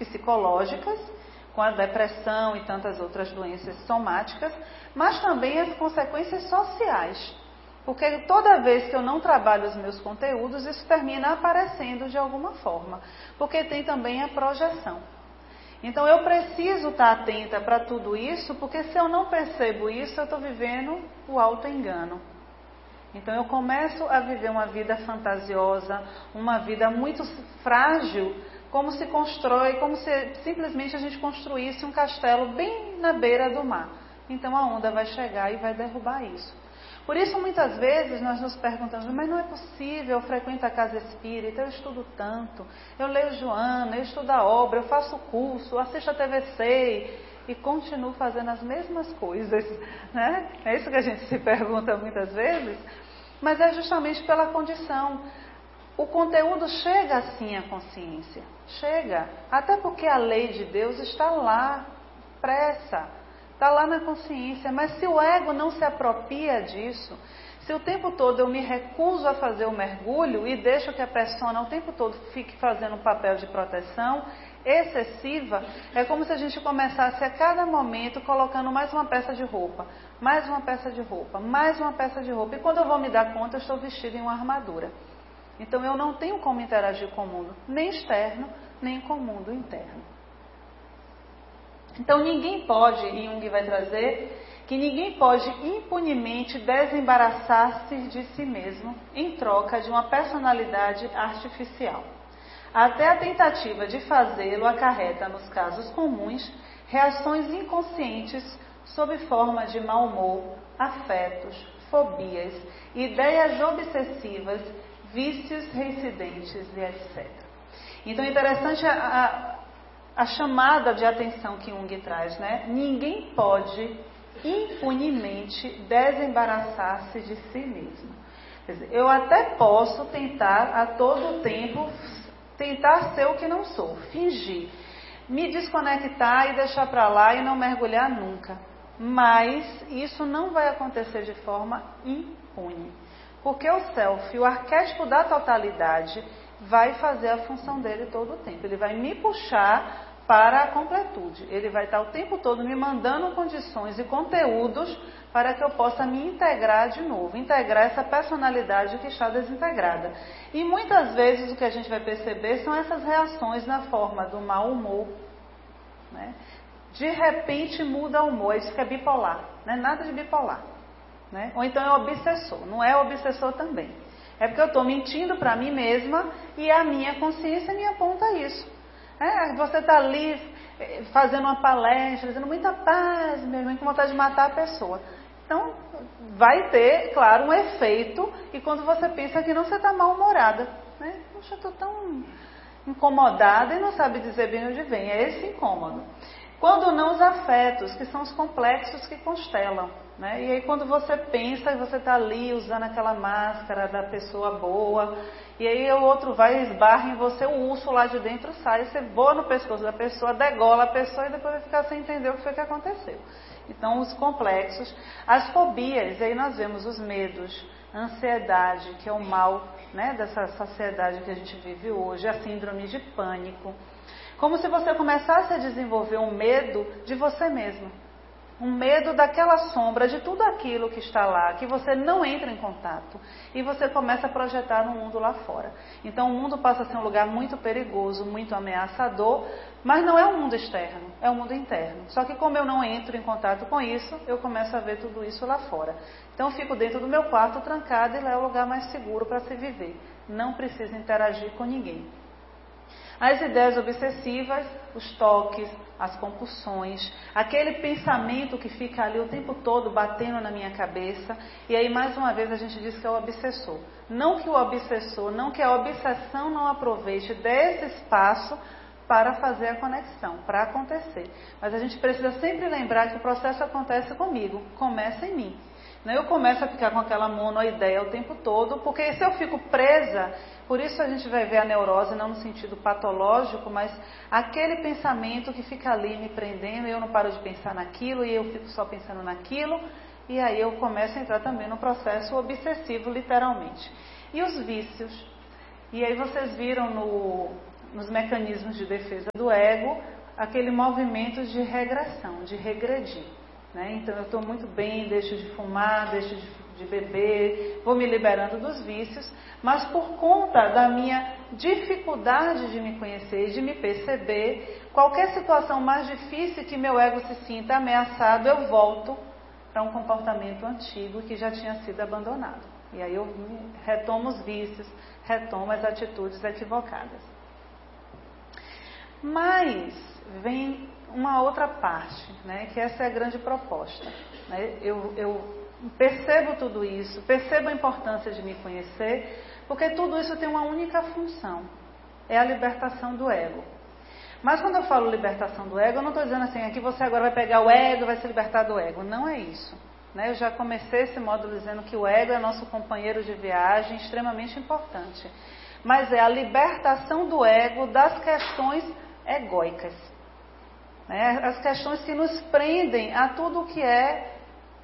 psicológicas, com a depressão e tantas outras doenças somáticas, mas também as consequências sociais. Porque toda vez que eu não trabalho os meus conteúdos, isso termina aparecendo de alguma forma. Porque tem também a projeção. Então eu preciso estar atenta para tudo isso, porque se eu não percebo isso, eu estou vivendo o auto-engano. Então eu começo a viver uma vida fantasiosa, uma vida muito frágil, como se constrói, como se simplesmente a gente construísse um castelo bem na beira do mar. Então a onda vai chegar e vai derrubar isso. Por isso muitas vezes nós nos perguntamos, mas não é possível, eu frequento a casa espírita, eu estudo tanto, eu leio Joana, eu estudo a obra, eu faço curso, assisto a TVC e continuo fazendo as mesmas coisas, né? É isso que a gente se pergunta muitas vezes, mas é justamente pela condição. O conteúdo chega assim à consciência, chega, até porque a lei de Deus está lá, pressa. Está lá na consciência, mas se o ego não se apropria disso, se o tempo todo eu me recuso a fazer o mergulho e deixo que a persona o tempo todo fique fazendo um papel de proteção excessiva, é como se a gente começasse a cada momento colocando mais uma peça de roupa, mais uma peça de roupa, mais uma peça de roupa. E quando eu vou me dar conta, eu estou vestida em uma armadura. Então eu não tenho como interagir com o mundo, nem externo, nem com o mundo interno. Então ninguém pode, e Jung vai trazer, que ninguém pode impunemente desembaraçar-se de si mesmo em troca de uma personalidade artificial. Até a tentativa de fazê-lo acarreta, nos casos comuns, reações inconscientes sob forma de mau humor, afetos, fobias, ideias obsessivas, vícios reincidentes e etc. Então é interessante a chamada de atenção que Jung traz, né? Ninguém pode impunemente desembaraçar-se de si mesmo. Quer dizer, eu até posso tentar a todo tempo, tentar ser o que não sou, fingir, me desconectar e deixar para lá e não mergulhar nunca. Mas isso não vai acontecer de forma impune. Porque o self, o arquétipo da totalidade, vai fazer a função dele todo o tempo. Ele vai me puxar para a completude. Ele vai estar o tempo todo me mandando condições e conteúdos para que eu possa me integrar de novo, integrar essa personalidade que está desintegrada. E muitas vezes o que a gente vai perceber são essas reações na forma do mau humor, né? De repente muda o humor, isso que é bipolar, não é nada de bipolar, né? Ou então é obsessor, não é obsessor também. É porque eu estou mentindo para mim mesma e a minha consciência me aponta isso. Você está ali fazendo uma palestra, dizendo muita paz, meu irmão, com vontade de matar a pessoa. Então, vai ter, claro, um efeito, e quando você pensa que não, você está mal-humorada. Né? Poxa, eu estou tão incomodada e não sabe dizer bem onde vem. É esse incômodo. Quando não os afetos, que são os complexos que constelam. Né? E aí quando você pensa que você está ali usando aquela máscara da pessoa boa, e aí o outro vai e esbarra em você, o urso lá de dentro sai, você voa no pescoço da pessoa, degola a pessoa e depois vai ficar sem entender o que foi que aconteceu. Então os complexos, as fobias, aí nós vemos os medos, a ansiedade, que é o mal, né, dessa sociedade que a gente vive hoje, a síndrome de pânico. Como se você começasse a desenvolver um medo de você mesmo. Um medo daquela sombra, de tudo aquilo que está lá, que você não entra em contato. E você começa a projetar no mundo lá fora. Então o mundo passa a ser um lugar muito perigoso, muito ameaçador, mas não é um mundo externo, é um mundo interno. Só que como eu não entro em contato com isso, eu começo a ver tudo isso lá fora. Então eu fico dentro do meu quarto trancada e lá é o lugar mais seguro para se viver. Não preciso interagir com ninguém. As ideias obsessivas, os toques, as compulsões, aquele pensamento que fica ali o tempo todo batendo na minha cabeça. E aí mais uma vez a gente diz que é o obsessor. Não que o obsessor, não que a obsessão não aproveite desse espaço para fazer a conexão, para acontecer. Mas a gente precisa sempre lembrar que o processo acontece comigo, começa em mim. Eu começo a ficar com aquela monoideia o tempo todo, porque se eu fico presa, por isso a gente vai ver a neurose não no sentido patológico, mas aquele pensamento que fica ali me prendendo, e eu não paro de pensar naquilo, e eu fico só pensando naquilo, e aí eu começo a entrar também no processo obsessivo, literalmente. E os vícios? E aí vocês viram nos mecanismos de defesa do ego, aquele movimento de regressão, de regredir. Né? Então eu estou muito bem, deixo de fumar, deixo de beber, vou me liberando dos vícios, mas por conta da minha dificuldade de me conhecer, de me perceber, qualquer situação mais difícil que meu ego se sinta ameaçado, eu volto para um comportamento antigo que já tinha sido abandonado. E aí eu retomo os vícios, retomo as atitudes equivocadas. Mas vem uma outra parte, né, que essa é a grande proposta. Né? Eu percebo tudo isso, percebo a importância de me conhecer, porque tudo isso tem uma única função, é a libertação do ego. Mas quando eu falo libertação do ego, eu não estou dizendo assim, aqui você agora vai pegar o ego e vai se libertar do ego. Não é isso. Né? Eu já comecei esse módulo dizendo que o ego é nosso companheiro de viagem, extremamente importante. Mas é a libertação do ego das questões egóicas. Né? As questões que nos prendem a tudo que é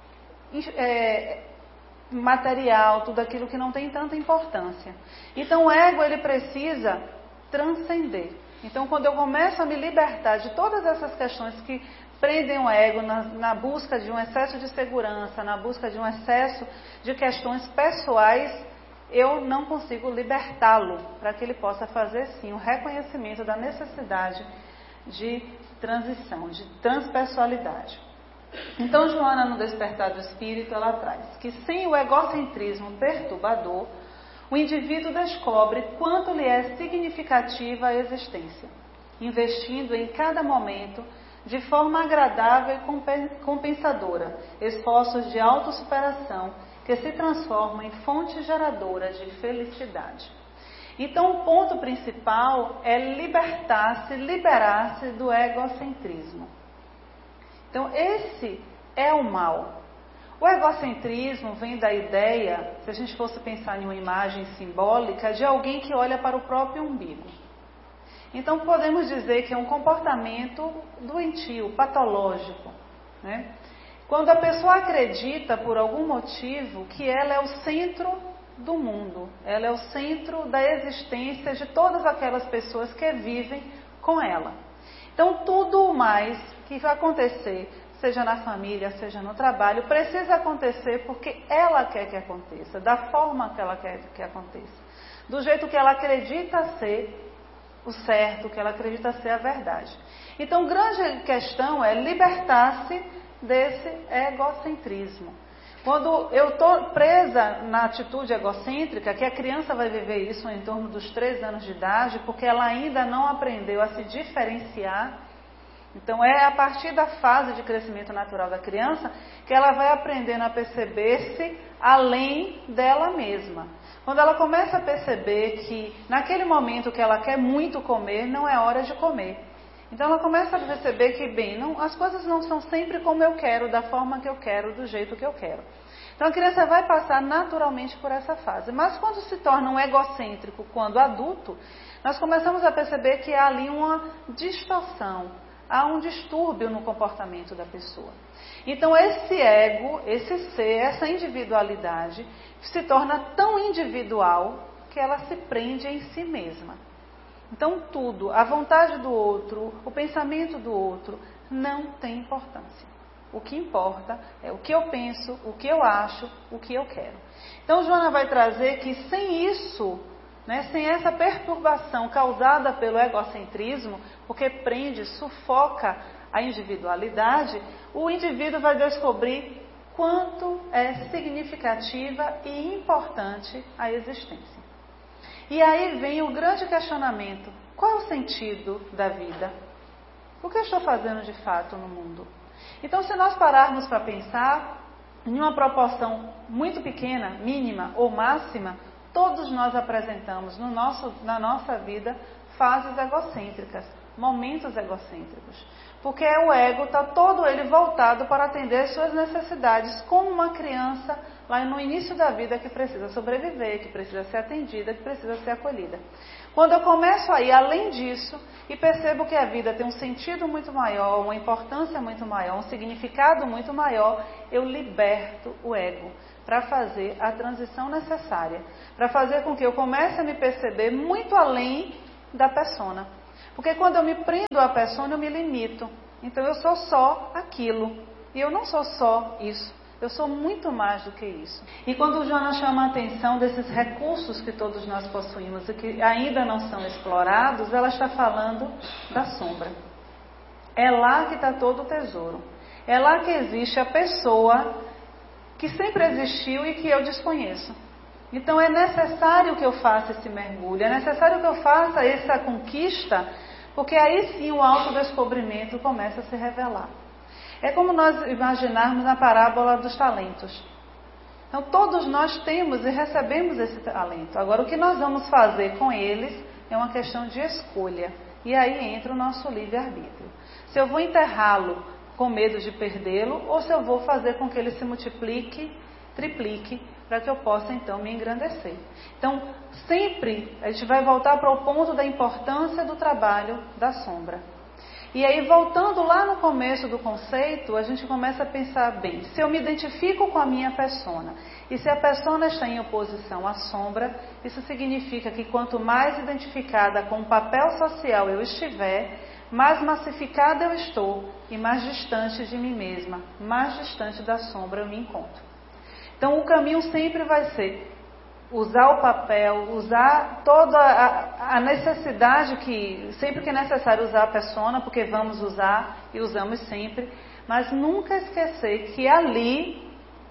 material, tudo aquilo que não tem tanta importância. Então o ego, ele precisa transcender. Então quando eu começo a me libertar de todas essas questões que prendem o ego na busca de um excesso de segurança, na busca de um excesso de questões pessoais, eu não consigo libertá-lo para que ele possa fazer sim o reconhecimento da necessidade de transição, de transpessoalidade. Então Joana, no Despertar do Espírito, ela traz que sem o egocentrismo perturbador, o indivíduo descobre quanto lhe é significativa a existência, investindo em cada momento de forma agradável e compensadora, esforços de autossuperação que se transformam em fonte geradora de felicidade. Então o ponto principal é liberar-se do egocentrismo. Então esse é o mal. O egocentrismo vem da ideia, se a gente fosse pensar em uma imagem simbólica, de alguém que olha para o próprio umbigo. Então podemos dizer que é um comportamento doentio, patológico. Né? Quando a pessoa acredita, por algum motivo, que ela é o centro do mundo, ela é o centro da existência de todas aquelas pessoas que vivem com ela. Então tudo mais que vai acontecer, seja na família, seja no trabalho, precisa acontecer porque ela quer que aconteça, da forma que ela quer que aconteça, do jeito que ela acredita ser o certo, que ela acredita ser a verdade. Então, grande questão é libertar-se desse egocentrismo. Quando eu estou presa na atitude egocêntrica, que a criança vai viver isso em torno dos 3 anos de idade, porque ela ainda não aprendeu a se diferenciar. Então é a partir da fase de crescimento natural da criança que ela vai aprendendo a perceber-se além dela mesma. Quando ela começa a perceber que naquele momento que ela quer muito comer, não é hora de comer. Então ela começa a perceber que, as coisas não são sempre como eu quero, da forma que eu quero, do jeito que eu quero. Então a criança vai passar naturalmente por essa fase. Mas quando se torna um egocêntrico, quando adulto, nós começamos a perceber que há ali uma distorção, há um distúrbio no comportamento da pessoa. Então esse ego, esse ser, essa individualidade se torna tão individual que ela se prende em si mesma. Então tudo, a vontade do outro, o pensamento do outro, não tem importância. O que importa é o que eu penso, o que eu acho, o que eu quero. Então Joana vai trazer que sem isso, sem essa perturbação causada pelo egocentrismo, porque prende, sufoca a individualidade, o indivíduo vai descobrir quanto é significativa e importante a existência. E aí vem o grande questionamento: qual é o sentido da vida? O que eu estou fazendo de fato no mundo? Então, se nós pararmos para pensar, em uma proporção muito pequena, mínima ou máxima, todos nós apresentamos na nossa vida fases egocêntricas, momentos egocêntricos. Porque o ego está todo ele voltado para atender suas necessidades, como uma criança lá no início da vida que precisa sobreviver, que precisa ser atendida, que precisa ser acolhida. Quando eu começo a ir além disso e percebo que a vida tem um sentido muito maior, uma importância muito maior, um significado muito maior, eu liberto o ego para fazer a transição necessária, para fazer com que eu comece a me perceber muito além da persona. Porque quando eu me prendo à persona, eu me limito. Então eu sou só aquilo. E eu não sou só isso. Eu sou muito mais do que isso. E quando o Jonas chama a atenção desses recursos que todos nós possuímos e que ainda não são explorados, ela está falando da sombra. É lá que está todo o tesouro. É lá que existe a pessoa que sempre existiu e que eu desconheço. Então é necessário que eu faça esse mergulho, é necessário que eu faça essa conquista, porque aí sim o autodescobrimento começa a se revelar. É como nós imaginarmos na parábola dos talentos. Então todos nós temos e recebemos esse talento. Agora o que nós vamos fazer com eles é uma questão de escolha. E aí entra o nosso livre-arbítrio. Se eu vou enterrá-lo com medo de perdê-lo, ou se eu vou fazer com que ele se multiplique, triplique, para que eu possa então me engrandecer. Então, sempre a gente vai voltar para o ponto da importância do trabalho da sombra. E aí, voltando lá no começo do conceito, a gente começa a pensar, bem, se eu me identifico com a minha persona, e se a persona está em oposição à sombra, isso significa que quanto mais identificada com o papel social eu estiver, mais massificada eu estou e mais distante de mim mesma, mais distante da sombra eu me encontro. Então o caminho sempre vai ser usar o papel, usar toda a necessidade que, sempre que é necessário usar a persona, porque vamos usar e usamos sempre, mas nunca esquecer que ali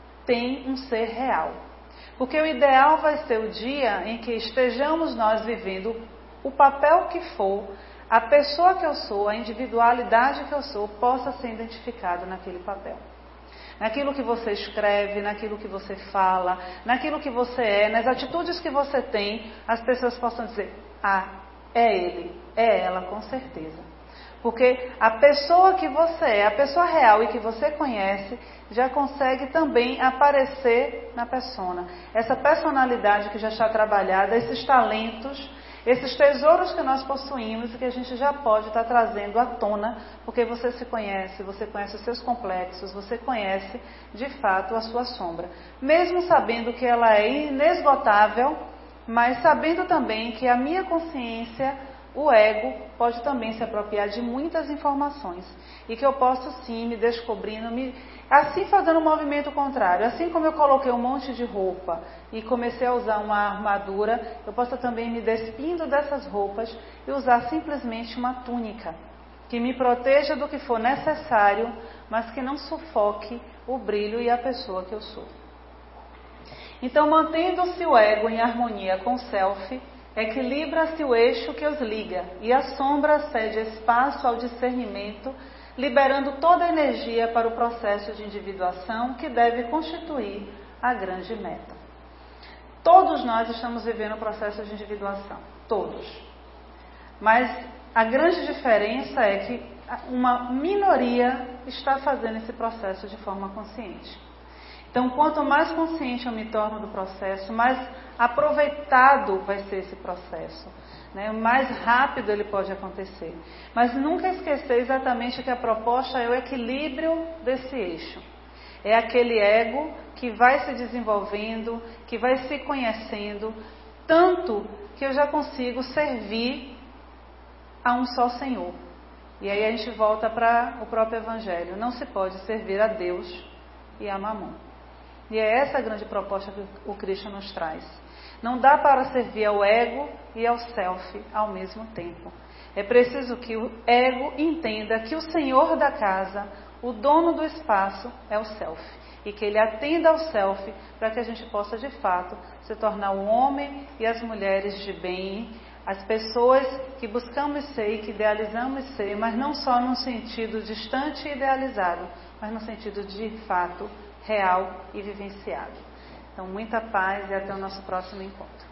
tem um ser real. Porque o ideal vai ser o dia em que estejamos nós vivendo o papel que for, a pessoa que eu sou, a individualidade que eu sou, possa ser identificada naquele papel. Naquilo que você escreve, naquilo que você fala, naquilo que você é, nas atitudes que você tem, as pessoas possam dizer, ah, é ele, é ela, com certeza. Porque a pessoa que você é, a pessoa real e que você conhece, já consegue também aparecer na persona. Essa personalidade que já está trabalhada, esses talentos, esses tesouros que nós possuímos e que a gente já pode estar trazendo à tona, porque você se conhece, você conhece os seus complexos, você conhece de fato a sua sombra. Mesmo sabendo que ela é inesgotável, mas sabendo também que a minha consciência, o ego, pode também se apropriar de muitas informações. E que eu posso sim me descobrindo, assim fazendo um movimento contrário. Assim como eu coloquei um monte de roupa e comecei a usar uma armadura, eu posso também me despindo dessas roupas e usar simplesmente uma túnica. Que me proteja do que for necessário, mas que não sufoque o brilho e a pessoa que eu sou. Então, mantendo-se o ego em harmonia com o self, equilibra-se o eixo que os liga e a sombra cede espaço ao discernimento, liberando toda a energia para o processo de individuação que deve constituir a grande meta. Todos nós estamos vivendo o processo de individuação, todos. Mas a grande diferença é que uma minoria está fazendo esse processo de forma consciente. Então, quanto mais consciente eu me torno do processo, mais aproveitado vai ser esse processo, né? Mais rápido ele pode acontecer. Mas nunca esquecer exatamente que a proposta é o equilíbrio desse eixo. É aquele ego que vai se desenvolvendo, que vai se conhecendo, tanto que eu já consigo servir a um só Senhor. E aí a gente volta para o próprio Evangelho. Não se pode servir a Deus e a Mamon. E é essa a grande proposta que o Krishna nos traz. Não dá para servir ao ego e ao self ao mesmo tempo. É preciso que o ego entenda que o senhor da casa, o dono do espaço, é o self. E que ele atenda ao self para que a gente possa, de fato, se tornar o homem e as mulheres de bem, as pessoas que buscamos ser e que idealizamos ser, mas não só num sentido distante e idealizado, mas no sentido de fato real e vivenciado. Então, muita paz e até o nosso próximo encontro.